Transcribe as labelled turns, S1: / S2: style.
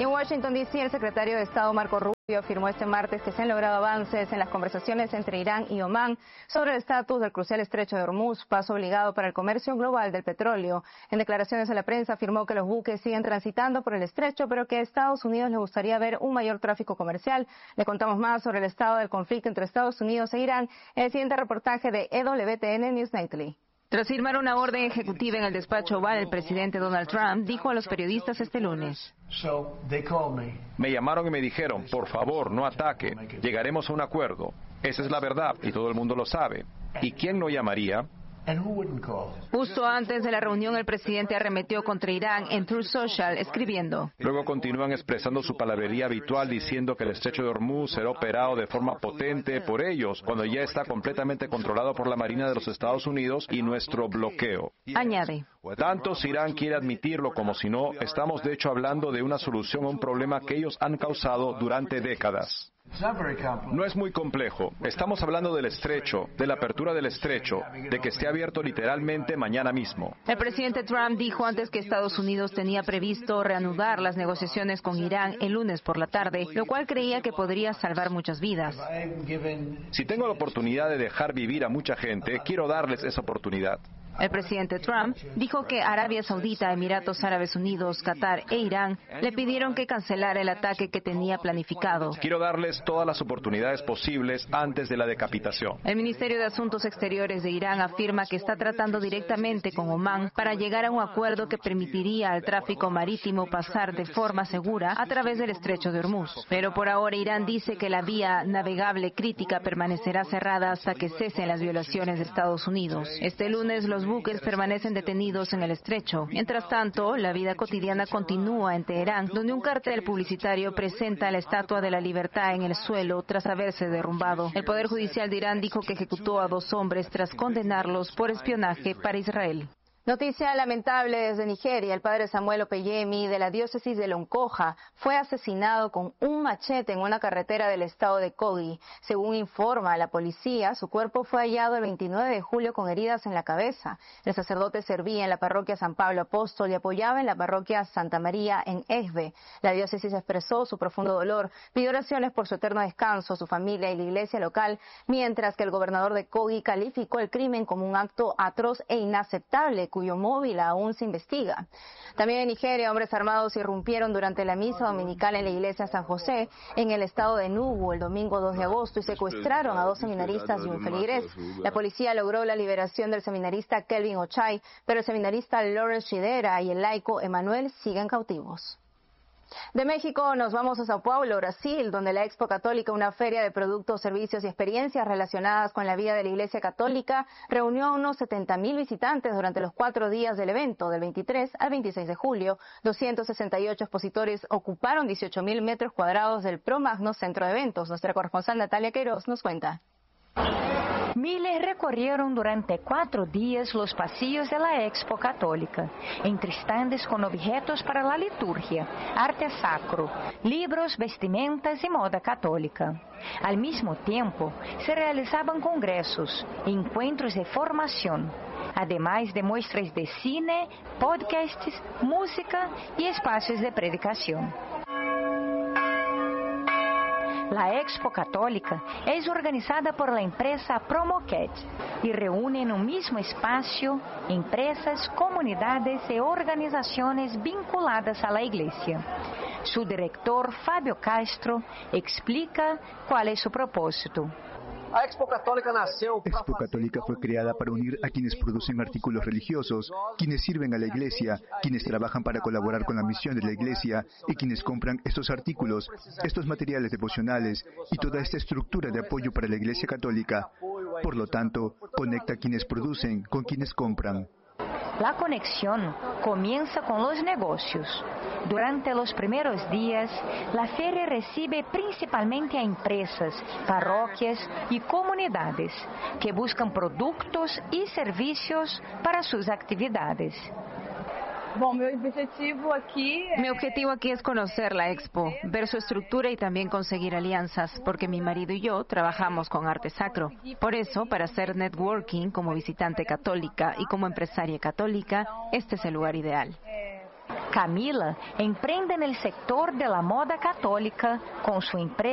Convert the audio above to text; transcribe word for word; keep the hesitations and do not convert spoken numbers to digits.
S1: En Washington, D C, el secretario de Estado Marco Rubio afirmó este martes que se han logrado avances en las conversaciones entre Irán y Omán sobre el estatus del crucial estrecho de Hormuz, paso obligado para el comercio global del petróleo. En declaraciones a la prensa afirmó que los buques siguen transitando por el estrecho, pero que a Estados Unidos le gustaría ver un mayor tráfico comercial. Le contamos más sobre el estado del conflicto entre Estados Unidos e Irán en el siguiente reportaje de E W T N News Nightly.
S2: Tras firmar una orden ejecutiva en el despacho Oval, el presidente Donald Trump dijo a los periodistas este lunes:
S3: Me llamaron y me dijeron, por favor, no ataque, llegaremos a un acuerdo. Esa es la verdad y todo el mundo lo sabe. ¿Y quién no llamaría?
S2: Justo antes de la reunión, el presidente arremetió contra Irán en Truth Social, escribiendo:
S3: Luego continúan expresando su palabrería habitual diciendo que el estrecho de Hormuz será operado de forma potente por ellos, cuando ya está completamente controlado por la Marina de los Estados Unidos y nuestro bloqueo.
S2: Añade:
S3: Tanto si Irán quiere admitirlo como si no, estamos de hecho hablando de una solución a un problema que ellos han causado durante décadas. No es muy complejo. Estamos hablando del estrecho, de la apertura del estrecho, de que esté abierto literalmente mañana mismo.
S2: El presidente Trump dijo antes que Estados Unidos tenía previsto reanudar las negociaciones con Irán el lunes por la tarde, lo cual creía que podría salvar muchas vidas.
S3: Si tengo la oportunidad de dejar vivir a mucha gente, quiero darles esa oportunidad.
S2: El presidente Trump dijo que Arabia Saudita, Emiratos Árabes Unidos, Qatar e Irán le pidieron que cancelara el ataque que tenía planificado.
S3: Quiero darles todas las oportunidades posibles antes de la decapitación.
S2: El Ministerio de Asuntos Exteriores de Irán afirma que está tratando directamente con Omán para llegar a un acuerdo que permitiría al tráfico marítimo pasar de forma segura a través del estrecho de Hormuz. Pero por ahora Irán dice que la vía navegable crítica permanecerá cerrada hasta que cesen las violaciones de Estados Unidos. Este lunes los buques permanecen detenidos en el estrecho. Mientras tanto, la vida cotidiana continúa en Teherán, donde un cartel publicitario presenta la Estatua de la Libertad en el suelo tras haberse derrumbado. El Poder Judicial de Irán dijo que ejecutó a dos hombres tras condenarlos por espionaje para Israel.
S1: Noticia lamentable desde Nigeria. El padre Samuel Opeyemi, de la diócesis de Loncoja, fue asesinado con un machete en una carretera del estado de Kogi. Según informa la policía, su cuerpo fue hallado el veintinueve de julio con heridas en la cabeza. El sacerdote servía en la parroquia San Pablo Apóstol y apoyaba en la parroquia Santa María en Esbe. La diócesis expresó su profundo dolor, pidió oraciones por su eterno descanso, su familia y la iglesia local, mientras que el gobernador de Kogi calificó el crimen como un acto atroz e inaceptable, cuyo móvil aún se investiga. También en Nigeria, hombres armados irrumpieron durante la misa dominical en la iglesia San José, en el estado de Enugu, el domingo dos de agosto, y secuestraron a dos seminaristas y un feligrés. La policía logró la liberación del seminarista Kelvin Ochai, pero el seminarista Lawrence Shidera y el laico Emanuel siguen cautivos. De México nos vamos a Sao Paulo, Brasil, donde la Expo Católica, una feria de productos, servicios y experiencias relacionadas con la vida de la Iglesia Católica, reunió a unos setenta mil visitantes durante los cuatro días del evento, del veintitrés al veintiséis de julio. doscientos sesenta y ocho expositores ocuparon dieciocho mil metros cuadrados del Pro Magno Centro de Eventos. Nuestra corresponsal Natalia Queiroz nos cuenta.
S4: Miles recorrieron durante cuatro días los pasillos de la Expo Católica, entre estandes con objetos para la liturgia, arte sacro, libros, vestimentas y moda católica. Al mismo tiempo, se realizaban congresos, encuentros de formación, además de muestras de cine, podcasts, música y espacios de predicación. La Expo Católica es organizada por la empresa Promoquet y reúne en un mismo espacio empresas, comunidades y organizaciones vinculadas a la Iglesia. Su director, Fábio Castro, explica cuál es su propósito.
S5: A Expo Católica nació.
S6: Expo Católica fue creada para unir a quienes producen artículos religiosos, quienes sirven a la Iglesia, quienes trabajan para colaborar con la misión de la Iglesia y quienes compran estos artículos, estos materiales devocionales y toda esta estructura de apoyo para la Iglesia Católica. Por lo tanto, conecta a quienes producen con quienes compran.
S4: La conexión comienza con los negocios. Durante los primeros días, la feria recibe principalmente a empresas, parroquias y comunidades que buscan productos y servicios para sus actividades.
S2: Bom, meu objetivo aquí Mi objetivo aquí es conocer la Expo, ver su estructura y también conseguir alianzas, porque mi marido y yo trabajamos con arte sacro. Por eso, para hacer networking como visitante católica y como empresaria católica, este es el lugar ideal.
S4: Camila emprende no sector de la moda católica com sua empresa